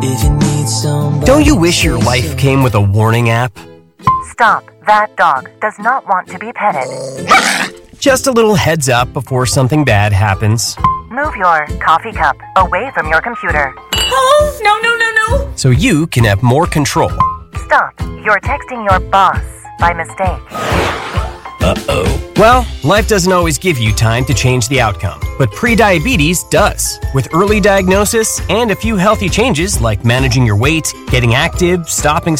if you need somebody. Don't you wish your life came with a warning app? Stop. That dog does not want to be petted. Just a little heads up before something bad happens. Move your coffee cup away from your computer. Oh, no. So you can have more control. Stop. You're texting your boss by mistake. Well, life doesn't always give you time to change the outcome, but prediabetes does. With early diagnosis and a few healthy changes like managing your weight, getting active, stopping